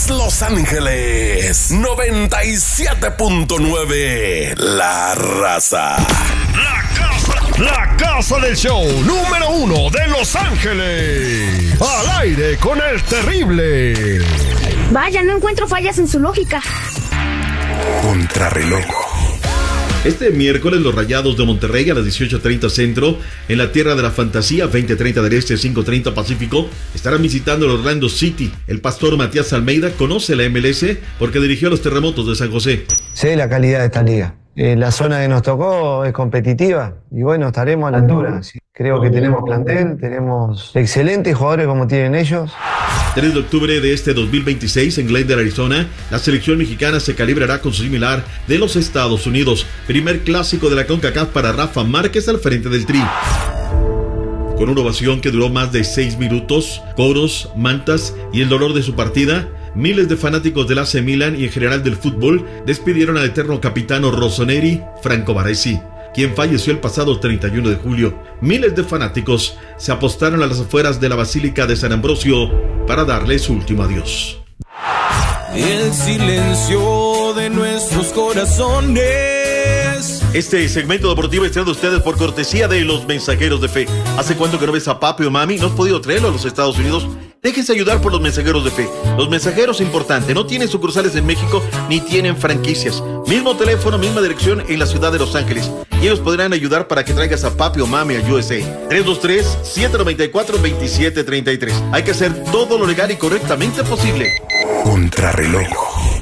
Los Ángeles 97.9. La Raza. La casa del show número 1 de Los Ángeles. Al aire con el terrible. Vaya, no encuentro fallas en su lógica. Contrarreloj. Este miércoles los Rayados de Monterrey a las 18:30 centro, en la Tierra de la Fantasía, 20:30 del Este, 5:30 Pacífico, estarán visitando el Orlando City. El pastor Matías Almeida conoce la MLS porque dirigió a los Terremotos de San José. Sé la calidad de esta liga. La zona que nos tocó es competitiva y bueno, estaremos a la altura. ¿Sí? Creo que tenemos plantel, tenemos excelentes jugadores como tienen ellos. 3 de octubre de este 2026 en Glendale, Arizona, la selección mexicana se calibrará con su similar de los Estados Unidos. Primer clásico de la CONCACAF para Rafa Márquez al frente del Tri. Con una ovación que duró más de 6 minutos, coros, mantas y el dolor de su partida, miles de fanáticos del AC Milan y en general del fútbol despidieron al eterno capitano rossoneri Franco Baresi, quien falleció el pasado 31 de julio. Miles de fanáticos se apostaron a las afueras de la Basílica de San Ambrosio para darle su último adiós. El silencio de nuestros corazones. Este segmento deportivo es traído a ustedes por cortesía de los Mensajeros de Fe. ¿Hace cuánto que no ves a papi o mami? ¿No has podido traerlo a los Estados Unidos? Déjense ayudar por los Mensajeros de Fe. Los Mensajeros, importante, no tienen sucursales en México ni tienen franquicias. Mismo teléfono, misma dirección en la ciudad de Los Ángeles. Y ellos podrán ayudar para que traigas a papi o mami a USA. 323-794-2733. Hay que hacer todo lo legal y correctamente posible. Contrarreloj.